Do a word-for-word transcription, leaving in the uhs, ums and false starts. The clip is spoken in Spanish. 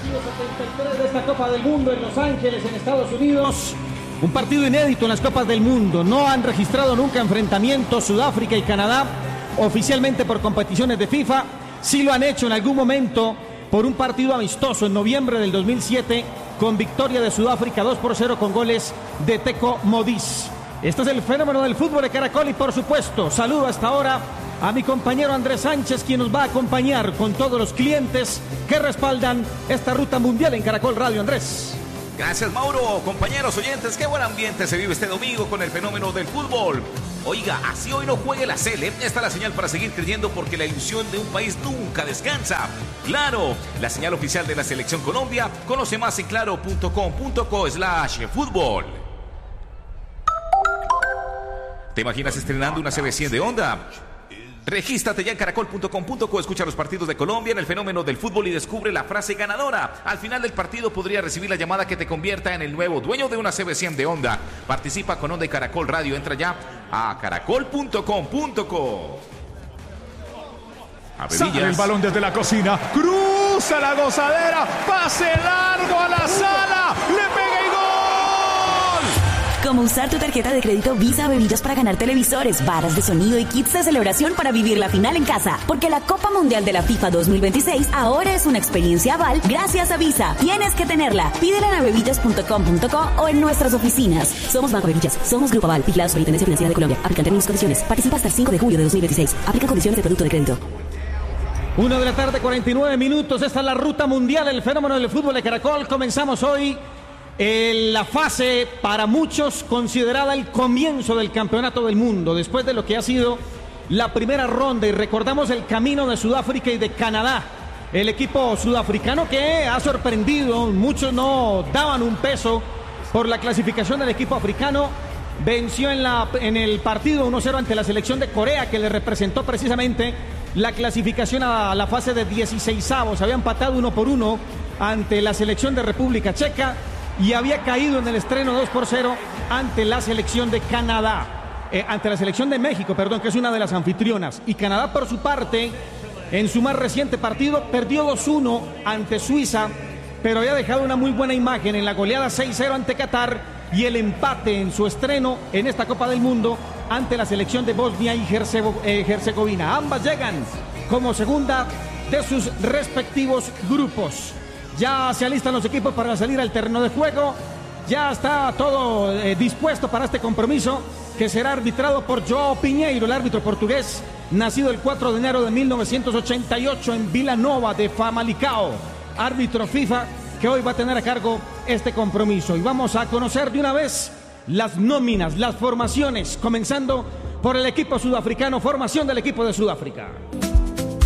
setenta y tres de esta Copa del Mundo en Los Ángeles, en Estados Unidos. Un partido inédito en las Copas del Mundo. No han registrado nunca enfrentamientos Sudáfrica y Canadá oficialmente por competiciones de FIFA. Sí lo han hecho en algún momento por un partido amistoso en noviembre del dos mil siete con victoria de Sudáfrica dos por cero con goles de Teco Modis. Este es el fenómeno del fútbol de Caracol y por supuesto saludo hasta ahora a mi compañero Andrés Sánchez, quien nos va a acompañar con todos los clientes que respaldan esta ruta mundial en Caracol Radio. Andrés. Gracias, Mauro. Compañeros oyentes, qué buen ambiente se vive este domingo con el fenómeno del fútbol. Oiga, así hoy no juegue la Sele, esta es la señal para seguir creyendo porque la ilusión de un país nunca descansa. Claro, la señal oficial de la Selección Colombia. Conoce más en claro punto com punto co slash fútbol. ¿Te imaginas estrenando una C B cien de Onda? Regístrate ya en caracol punto com punto co, escucha los partidos de Colombia en el fenómeno del fútbol y descubre la frase ganadora. Al final del partido podría recibir la llamada que te convierta en el nuevo dueño de una C B cien de Onda. Participa con Onda y Caracol Radio. Entra ya a caracol punto com punto co. Sale el balón desde la cocina, cruza la gozadera, pase largo a la sala, le pega y gol. Como usar tu tarjeta de crédito Visa Bebillas para ganar televisores, barras de sonido y kits de celebración para vivir la final en casa. Porque la Copa Mundial de la FIFA dos mil veintiséis ahora es una experiencia aval gracias a Visa. Tienes que tenerla. Pídela en abebillas punto com punto co o en nuestras oficinas. Somos Banco Bebillas, somos Grupo Aval, vigilados por Intendencia Financiera de Colombia. Aplican términos y condiciones. Participa hasta el cinco de julio de dos mil veintiséis. Aplica condiciones de producto de crédito. Una de la tarde, cuarenta y nueve minutos. Esta es la ruta mundial, el fenómeno del fútbol de Caracol. Comenzamos hoy en la fase, para muchos, considerada el comienzo del campeonato del mundo, después de lo que ha sido la primera ronda. Y recordamos el camino de Sudáfrica y de Canadá. El equipo sudafricano que ha sorprendido, muchos no daban un peso por la clasificación del equipo africano. Venció en, la, en el partido uno cero ante la selección de Corea, que le representó precisamente la clasificación a la fase de dieciseisavos. Había empatado uno por uno ante la selección de República Checa y había caído en el estreno dos por cero ante la selección de Canadá, eh, ante la selección de México, perdón, que es una de las anfitrionas. Y Canadá, por su parte, en su más reciente partido, perdió dos uno ante Suiza, pero había dejado una muy buena imagen en la goleada seis cero ante Qatar y el empate en su estreno en esta Copa del Mundo ante la selección de Bosnia y Herzegovina. Ambas llegan como segunda de sus respectivos grupos. Ya se alistan los equipos para salir al terreno de juego. Ya está todo eh, dispuesto para este compromiso que será arbitrado por João Pinheiro, el árbitro portugués, nacido el cuatro de enero de mil novecientos ochenta y ocho en Vila Nova de Famalicão. Árbitro FIFA que hoy va a tener a cargo este compromiso. Y vamos a conocer de una vez las nóminas, las formaciones, comenzando por el equipo sudafricano, formación del equipo de Sudáfrica.